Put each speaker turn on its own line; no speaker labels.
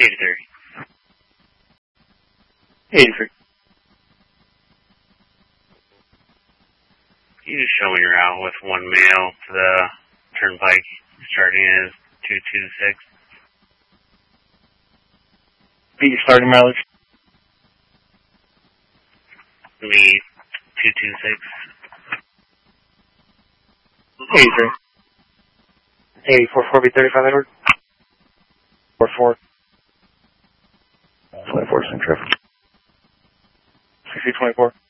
83.
You just show me your route with one mail to the turnpike, starting as 226.
B starting mileage.
Me 226.
83. 84 4B35 Edward. 44. 24 in traffic. 6024.